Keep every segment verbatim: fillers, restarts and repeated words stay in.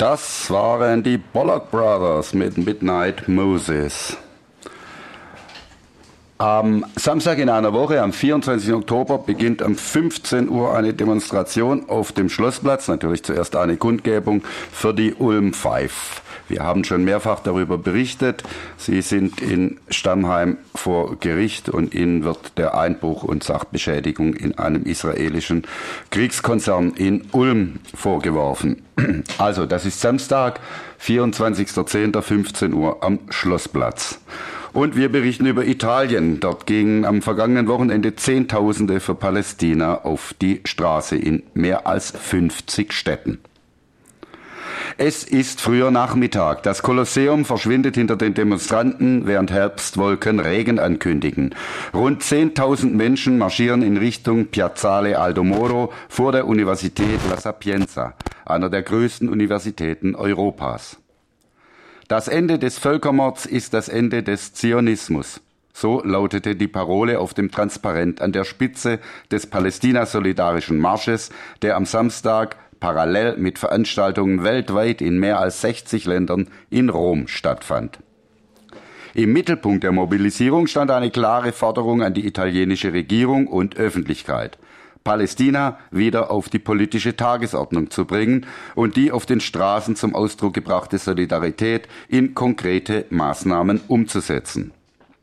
Das waren die Pollock Brothers mit Midnight Moses. Am Samstag in einer Woche, am vierundzwanzigsten Oktober, beginnt um fünfzehn Uhr eine Demonstration auf dem Schlossplatz. Natürlich zuerst eine Kundgebung für die Ulm Five. Wir haben schon mehrfach darüber berichtet. Sie sind in Stammheim vor Gericht und ihnen wird der Einbruch und Sachbeschädigung in einem israelischen Kriegskonzern in Ulm vorgeworfen. Also, das ist Samstag, vierundzwanzigster zehnter fünfzehn Uhr am Schlossplatz. Und wir berichten über Italien. Dort gingen am vergangenen Wochenende Zehntausende für Palästina auf die Straße in mehr als fünfzig Städten. Es ist früher Nachmittag. Das Kolosseum verschwindet hinter den Demonstranten, während Herbstwolken Regen ankündigen. Rund zehntausend Menschen marschieren in Richtung Piazzale Aldo Moro vor der Universität La Sapienza, einer der größten Universitäten Europas. Das Ende des Völkermords ist das Ende des Zionismus. So lautete die Parole auf dem Transparent an der Spitze des Palästina-solidarischen Marsches, der am Samstag parallel mit Veranstaltungen weltweit in mehr als sechzig Ländern in Rom stattfand. Im Mittelpunkt der Mobilisierung stand eine klare Forderung an die italienische Regierung und Öffentlichkeit, Palästina wieder auf die politische Tagesordnung zu bringen und die auf den Straßen zum Ausdruck gebrachte Solidarität in konkrete Maßnahmen umzusetzen.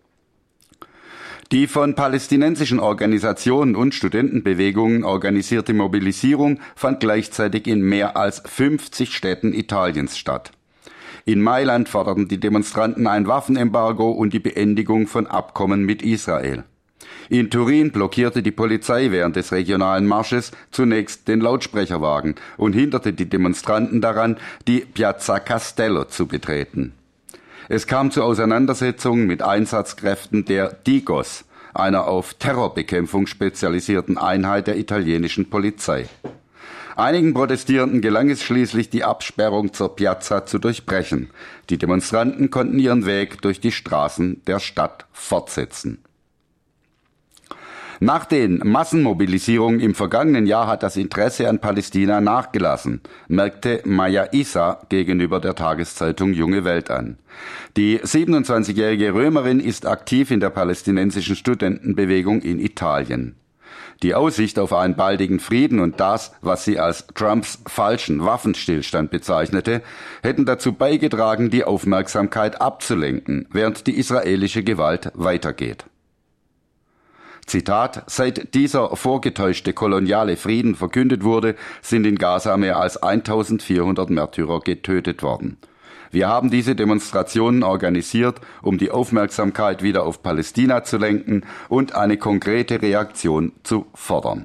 Die von palästinensischen Organisationen und Studentenbewegungen organisierte Mobilisierung fand gleichzeitig in mehr als fünfzig Städten Italiens statt. In Mailand forderten die Demonstranten ein Waffenembargo und die Beendigung von Abkommen mit Israel. In Turin blockierte die Polizei während des regionalen Marsches zunächst den Lautsprecherwagen und hinderte die Demonstranten daran, die Piazza Castello zu betreten. Es kam zu Auseinandersetzungen mit Einsatzkräften der Digos, einer auf Terrorbekämpfung spezialisierten Einheit der italienischen Polizei. Einigen Protestierenden gelang es schließlich, die Absperrung zur Piazza zu durchbrechen. Die Demonstranten konnten ihren Weg durch die Straßen der Stadt fortsetzen. Nach den Massenmobilisierungen im vergangenen Jahr hat das Interesse an Palästina nachgelassen, merkte Maya Issa gegenüber der Tageszeitung Junge Welt an. Die siebenundzwanzigjährige Römerin ist aktiv in der palästinensischen Studentenbewegung in Italien. Die Aussicht auf einen baldigen Frieden und das, was sie als Trumps falschen Waffenstillstand bezeichnete, hätten dazu beigetragen, die Aufmerksamkeit abzulenken, während die israelische Gewalt weitergeht. Zitat: Seit dieser vorgetäuschte koloniale Frieden verkündet wurde, sind in Gaza mehr als eintausendvierhundert Märtyrer getötet worden. Wir haben diese Demonstrationen organisiert, um die Aufmerksamkeit wieder auf Palästina zu lenken und eine konkrete Reaktion zu fordern.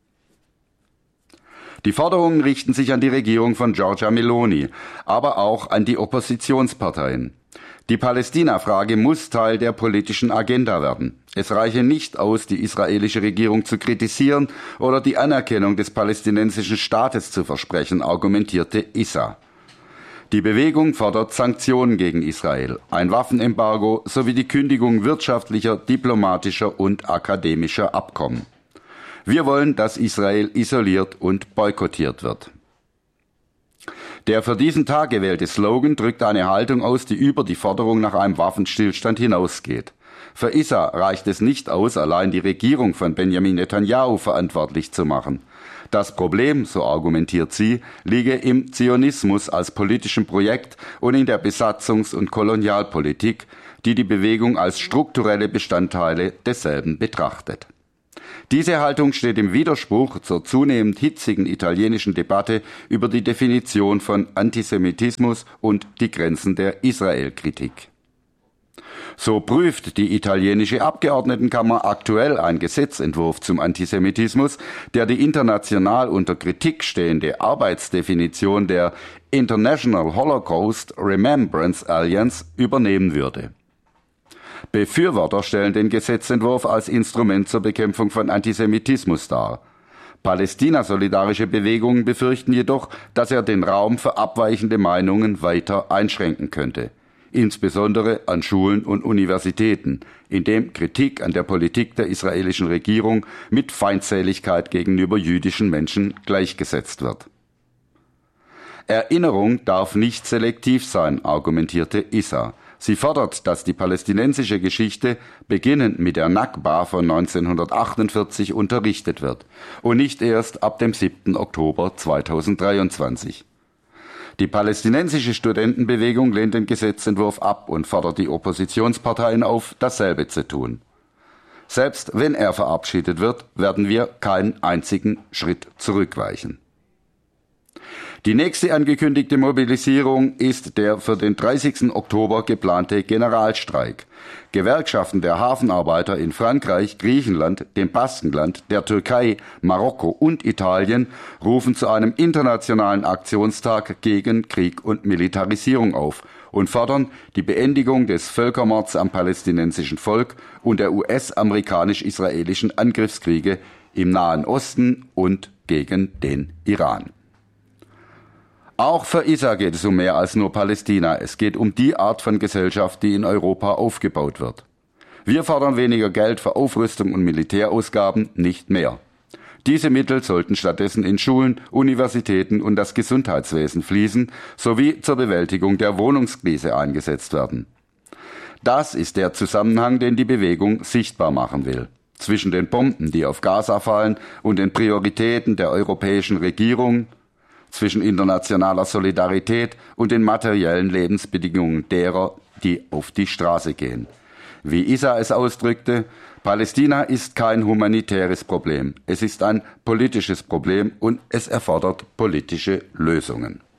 Die Forderungen richten sich an die Regierung von Giorgia Meloni, aber auch an die Oppositionsparteien. Die Palästina-Frage muss Teil der politischen Agenda werden. Es reiche nicht aus, die israelische Regierung zu kritisieren oder die Anerkennung des palästinensischen Staates zu versprechen, argumentierte Issa. Die Bewegung fordert Sanktionen gegen Israel, ein Waffenembargo sowie die Kündigung wirtschaftlicher, diplomatischer und akademischer Abkommen. Wir wollen, dass Israel isoliert und boykottiert wird. Der für diesen Tag gewählte Slogan drückt eine Haltung aus, die über die Forderung nach einem Waffenstillstand hinausgeht. Für Issa reicht es nicht aus, allein die Regierung von Benjamin Netanyahu verantwortlich zu machen. Das Problem, so argumentiert sie, liege im Zionismus als politischem Projekt und in der Besatzungs- und Kolonialpolitik, die die Bewegung als strukturelle Bestandteile desselben betrachtet. Diese Haltung steht im Widerspruch zur zunehmend hitzigen italienischen Debatte über die Definition von Antisemitismus und die Grenzen der Israel-Kritik. So prüft die italienische Abgeordnetenkammer aktuell einen Gesetzentwurf zum Antisemitismus, der die international unter Kritik stehende Arbeitsdefinition der International Holocaust Remembrance Alliance übernehmen würde. Befürworter stellen den Gesetzentwurf als Instrument zur Bekämpfung von Antisemitismus dar. Palästina-solidarische Bewegungen befürchten jedoch, dass er den Raum für abweichende Meinungen weiter einschränken könnte, insbesondere an Schulen und Universitäten, indem Kritik an der Politik der israelischen Regierung mit Feindseligkeit gegenüber jüdischen Menschen gleichgesetzt wird. Erinnerung darf nicht selektiv sein, argumentierte Issa. Sie fordert, dass die palästinensische Geschichte beginnend mit der Nakba von neunzehnhundertachtundvierzig unterrichtet wird und nicht erst ab dem siebten Oktober zweitausenddreiundzwanzig. Die palästinensische Studentenbewegung lehnt den Gesetzentwurf ab und fordert die Oppositionsparteien auf, dasselbe zu tun. Selbst wenn er verabschiedet wird, werden wir keinen einzigen Schritt zurückweichen. Die nächste angekündigte Mobilisierung ist der für den dreißigsten Oktober geplante Generalstreik. Gewerkschaften der Hafenarbeiter in Frankreich, Griechenland, dem Baskenland, der Türkei, Marokko und Italien rufen zu einem internationalen Aktionstag gegen Krieg und Militarisierung auf und fordern die Beendigung des Völkermords am palästinensischen Volk und der U S-amerikanisch-israelischen Angriffskriege im Nahen Osten und gegen den Iran. Auch für Issa geht es um mehr als nur Palästina. Es geht um die Art von Gesellschaft, die in Europa aufgebaut wird. Wir fordern weniger Geld für Aufrüstung und Militärausgaben, nicht mehr. Diese Mittel sollten stattdessen in Schulen, Universitäten und das Gesundheitswesen fließen, sowie zur Bewältigung der Wohnungskrise eingesetzt werden. Das ist der Zusammenhang, den die Bewegung sichtbar machen will. Zwischen den Bomben, die auf Gaza fallen, und den Prioritäten der europäischen Regierung, zwischen internationaler Solidarität und den materiellen Lebensbedingungen derer, die auf die Straße gehen. Wie Issa es ausdrückte, Palästina ist kein humanitäres Problem, es ist ein politisches Problem und es erfordert politische Lösungen.